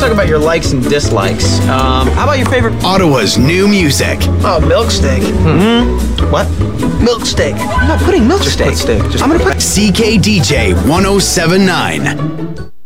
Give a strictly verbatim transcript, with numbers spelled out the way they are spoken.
talk about your likes and dislikes. Um, how about your favorite? Ottawa's new music. Oh, milk steak. Mm-hmm. What? Milk steak. I'm not putting milk steak. Just put steak. Just I'm gonna put. C K D J one oh seven point nine.